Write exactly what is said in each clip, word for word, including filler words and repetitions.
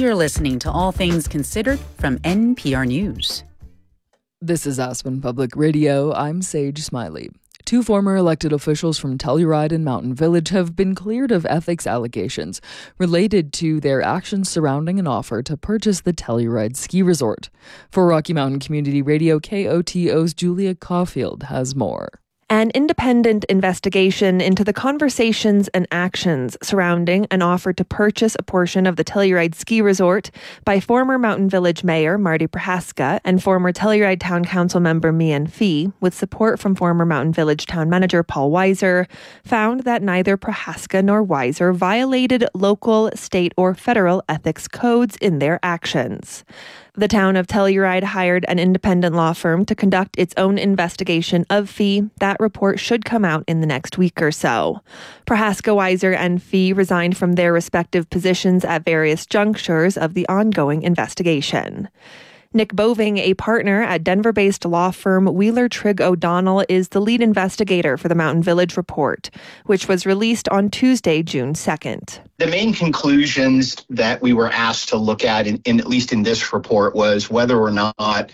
You're listening to All Things Considered from N P R News. This is Aspen Public Radio. I'm Sage Smiley. Two former elected officials from Telluride and Mountain Village have been cleared of ethics allegations related to their actions surrounding an offer to purchase the Telluride ski resort. For Rocky Mountain Community Radio, K O T O's Julia Caulfield has more. An independent investigation into the conversations and actions surrounding an offer to purchase a portion of the Telluride ski resort by former Mountain Village Mayor Marty Prohaska and former Telluride Town Council member Mian Fee, with support from former Mountain Village Town Manager Paul Weiser, found that neither Prohaska nor Weiser violated local, state, or federal ethics codes in their actions. The town of Telluride hired an independent law firm to conduct its own investigation of Fee. That report should come out in the next week or so. Prohaska, Weiser, and Fee resigned from their respective positions at various junctures of the ongoing investigation. Nick Boving, a partner at Denver-based law firm Wheeler Trigg O'Donnell, is the lead investigator for the Mountain Village report, which was released on Tuesday, June second. The main conclusions that we were asked to look at, in, in at least in this report, was whether or not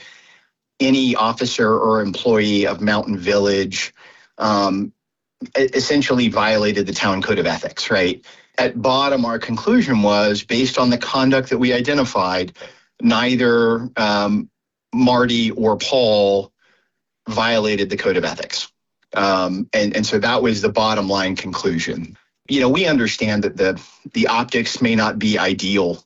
any officer or employee of Mountain Village um, essentially violated the town code of ethics, right? At bottom, our conclusion was, based on the conduct that we identified, neither um, Marty or Paul violated the code of ethics. Um, and, and so that was the bottom line conclusion. You know, we understand that the, the optics may not be ideal,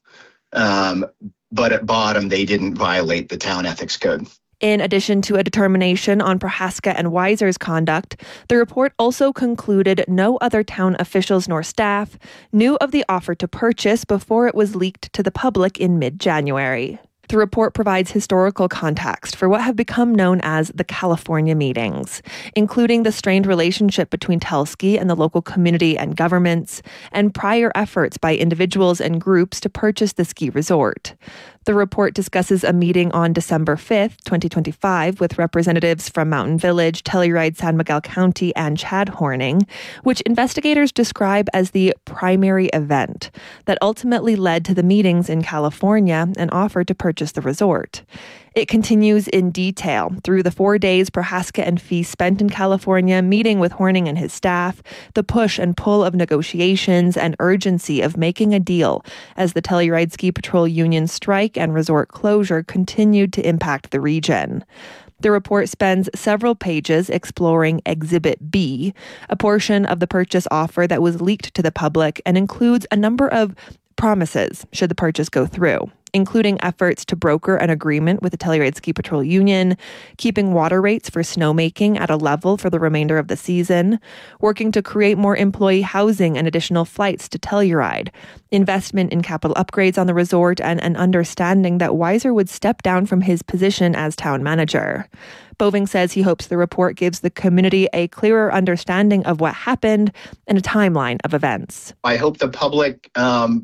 um, but at bottom, they didn't violate the town ethics code. In addition to a determination on Prohaska and Weiser's conduct, the report also concluded no other town officials nor staff knew of the offer to purchase before it was leaked to the public in mid-January. The report provides historical context for what have become known as the California meetings, including the strained relationship between Telski and the local community and governments, and prior efforts by individuals and groups to purchase the ski resort. The report discusses a meeting on December fifth, twenty twenty-five, with representatives from Mountain Village, Telluride, San Miguel County, and Chad Horning, which investigators describe as the primary event that ultimately led to the meetings in California and offer to purchase the resort. It continues in detail through the four days Prohaska and Fee spent in California meeting with Horning and his staff, the push and pull of negotiations, and urgency of making a deal as the Telluride Ski Patrol Union strike and resort closure continued to impact the region. The report spends several pages exploring Exhibit B, a portion of the purchase offer that was leaked to the public, and includes a number of promises should the purchase go through, including efforts to broker an agreement with the Telluride Ski Patrol Union, keeping water rates for snowmaking at a level for the remainder of the season, working to create more employee housing and additional flights to Telluride, investment in capital upgrades on the resort, and an understanding that Weiser would step down from his position as town manager. Boving says he hopes the report gives the community a clearer understanding of what happened and a timeline of events. I hope the public, um,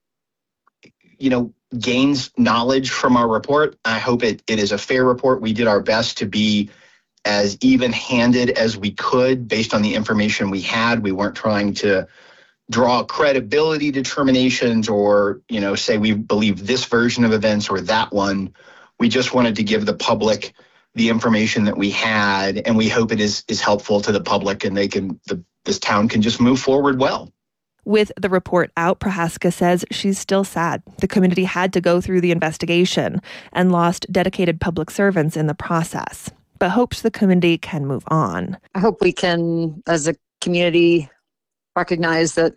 you know, gains knowledge from our report. I hope it, it is a fair report. We did our best to be as even-handed as we could based on the information we had. We weren't trying to draw credibility determinations or, you know, say we believe this version of events or that one. We just wanted to give the public the information that we had, and we hope it is, is helpful to the public and they can, the, this town can just move forward well. With the report out, Prohaska says she's still sad. The community had to go through the investigation and lost dedicated public servants in the process, but hopes the community can move on. I hope we can, as a community, recognize that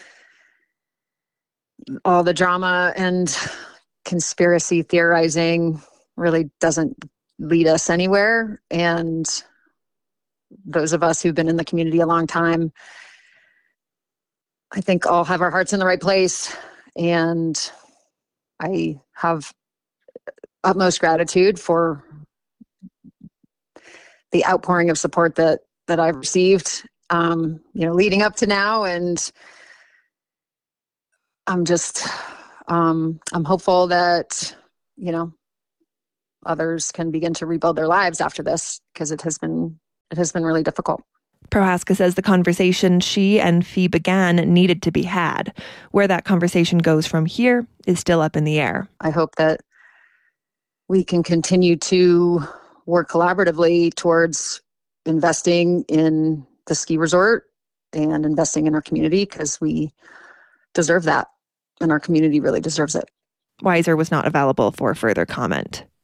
all the drama and conspiracy theorizing really doesn't lead us anywhere. And those of us who've been in the community a long time, I think all have our hearts in the right place, and I have utmost gratitude for the outpouring of support that that I've received, um, you know, leading up to now, and I'm just um, I'm hopeful that, you know, others can begin to rebuild their lives after this, because it has been it has been really difficult. Prohaska says the conversation she and Fee began needed to be had. Where that conversation goes from here is still up in the air. I hope that we can continue to work collaboratively towards investing in the ski resort and investing in our community, because we deserve that and our community really deserves it. Weiser was not available for further comment.